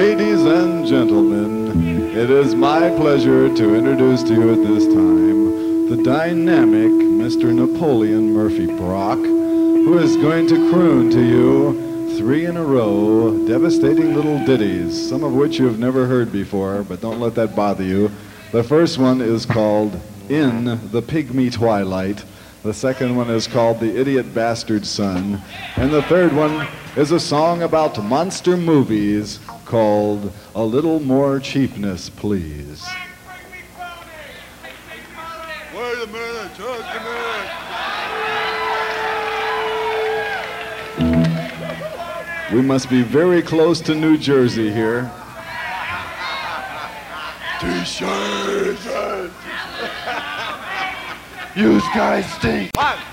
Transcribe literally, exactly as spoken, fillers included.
Ladies and gentlemen, it is my pleasure to introduce to you at this time the dynamic Mister Napoleon Murphy Brock, who is going to croon to you three in a row devastating little ditties, some of which you have never heard before, but don't let that bother you. The first one is called In the Pygmy Twilight. The second one is called The Idiot Bastard Son. And the third one is a song about monster movies called A Little More Cheapness, Please. Wait a minute, just a minute. We must be very close to New Jersey here. T-shirts. You guys stink. One,